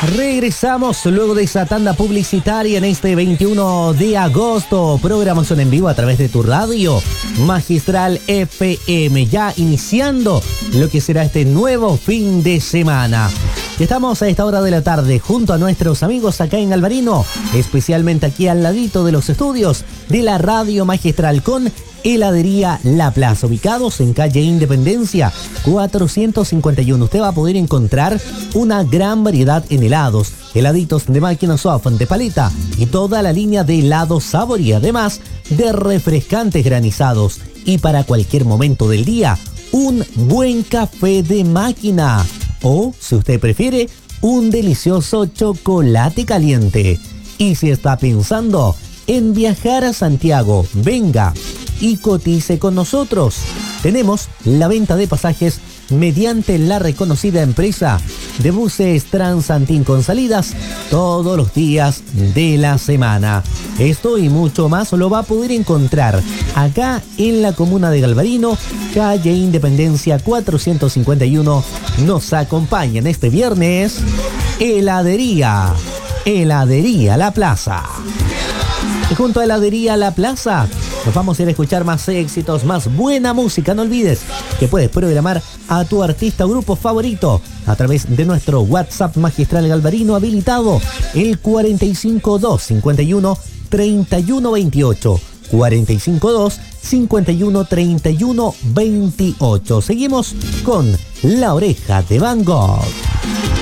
Regresamos luego de esa tanda publicitaria en este 21 de agosto. Programación en vivo a través de tu radio Magistral FM. Ya iniciando lo que será este nuevo fin de semana. Estamos a esta hora de la tarde junto a nuestros amigos acá en Alvarino, especialmente aquí al ladito de los estudios de la radio Magistral con Heladería La Plaza, ubicados en calle Independencia 451. Usted va a poder encontrar una gran variedad en helados, heladitos de máquina soft, de paleta y toda la línea de helados Sabori, además de refrescantes granizados. Y para cualquier momento del día, un buen café de máquina. O, si usted prefiere, un delicioso chocolate caliente. Y si está pensando en viajar a Santiago, venga y cotice con nosotros. Tenemos la venta de pasajes mediante la reconocida empresa de buses Transantín con salidas todos los días de la semana. Esto y mucho más lo va a poder encontrar acá en la comuna de Galvarino, calle Independencia 451. Nos acompañan este viernes Heladería La Plaza. Y junto a Heladería La Plaza nos vamos a ir a escuchar más éxitos, más buena música. No olvides que puedes programar a tu artista o grupo favorito a través de nuestro WhatsApp Magistral Galvarino habilitado, el 452 51 31 28. 452 51 31 28. Seguimos con La Oreja de Van Gogh.